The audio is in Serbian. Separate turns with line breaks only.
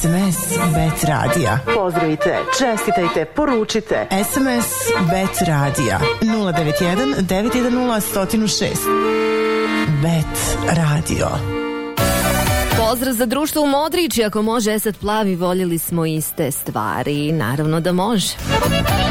SMS Bet Radija.
Pozdravite, čestitajte, poručite.
SMS Bet Radija 091 910 106. Bet Radio.
Pozdrav za društvo u Modriči, ako može Esad Plavi, voljeli smo iste stvari. Naravno da može.